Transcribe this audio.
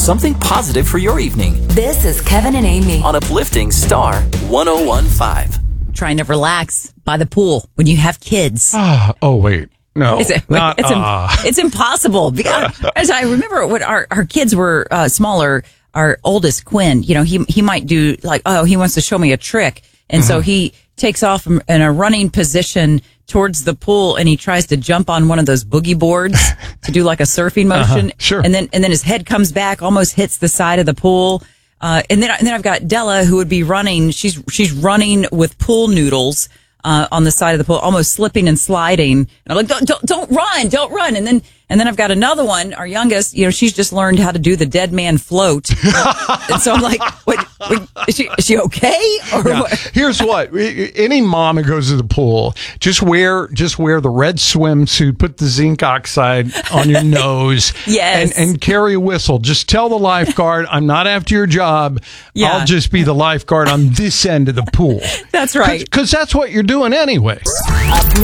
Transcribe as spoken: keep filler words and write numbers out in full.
something positive for your evening. This is Kevin and Amy on Uplifting Star one oh one point five. Trying to relax by the pool when you have kids. Ah, oh, wait. No, it's, it, not, it's, uh. it's impossible. Because as I remember when our, our kids were uh, smaller, our oldest, Quinn, you know, he he might do like, oh, he wants to show me a trick. And mm-hmm. so he takes off in a running position towards the pool, and he tries to jump on one of those boogie boards to do like a surfing motion. Uh-huh, sure. And then and then his head comes back, almost hits the side of the pool. Uh, and then and then I've got Della, who would be running. She's she's running with pool noodles uh, on the side of the pool, almost slipping and sliding. And I'm like, don't don't don't run, don't run. And then and then I've got another one, our youngest. You know, she's just learned how to do the dead man float. And so I'm like, wait, wait, is she is she okay? Or yeah. what? Here's what: any mom who goes to the pool, just wear just wear the red swimsuit, put the zinc oxide on your nose, yes, and, and carry a whistle. Just tell the lifeguard, I'm not after your job. Yeah. I'll just be the lifeguard on this end of the pool. That's right, because that's what you're doing anyway. Up